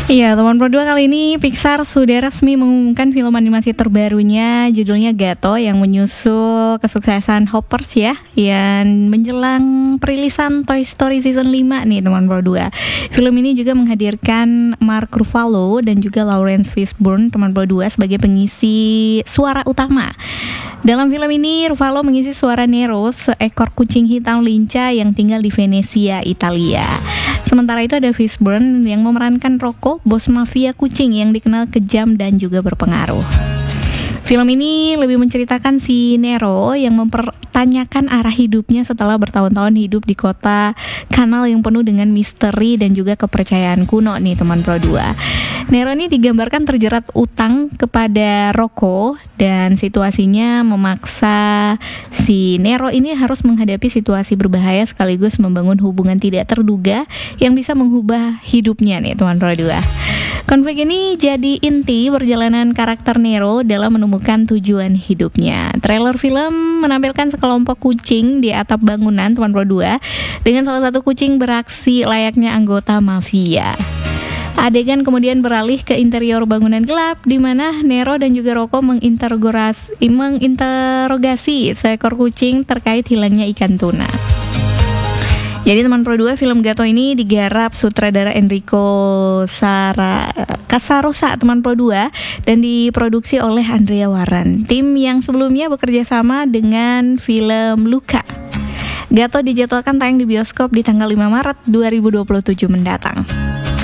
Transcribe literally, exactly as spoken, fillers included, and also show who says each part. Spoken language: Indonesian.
Speaker 1: Iya, teman Pro dua kali ini Pixar sudah resmi mengumumkan film animasi terbarunya, judulnya Gato, yang menyusul kesuksesan Hoppers ya, yang menjelang perilisan Toy Story Season lima nih teman Pro dua. Film ini juga menghadirkan Mark Ruffalo dan juga Lawrence Fishburne teman Pro dua sebagai pengisi suara utama. Dalam film ini Ruffalo mengisi suara Nero, seekor kucing hitam lincah yang tinggal di Venesia, Italia. Sementara itu ada Fishburne yang memerankan Rocco, bos mafia kucing yang dikenal kejam dan juga berpengaruh. Film ini lebih menceritakan si Nero yang mempertanyakan arah hidupnya setelah bertahun-tahun hidup di kota kanal yang penuh dengan misteri dan juga kepercayaan kuno nih teman Pro dua. Nero ini digambarkan terjerat utang kepada Rocco dan situasinya memaksa si Nero ini harus menghadapi situasi berbahaya sekaligus membangun hubungan tidak terduga yang bisa mengubah hidupnya nih teman Pro dua. Konflik ini jadi inti perjalanan karakter Nero dalam menemukan tujuan hidupnya. Trailer film menampilkan sekelompok kucing di atap bangunan teman Pro dua dengan salah satu kucing beraksi layaknya anggota mafia. Adegan kemudian beralih ke interior bangunan gelap di mana Nero dan juga Rocco menginterogasi, menginterogasi seekor kucing terkait hilangnya ikan tuna. Jadi teman Pro dua, film Gato ini digarap sutradara Enrico Sara, Casarosa teman Pro dua dan diproduksi oleh Andrea Warren, tim yang sebelumnya bekerja sama dengan film Luca. Gato dijadwalkan tayang di bioskop di tanggal lima Maret dua ribu dua puluh tujuh mendatang.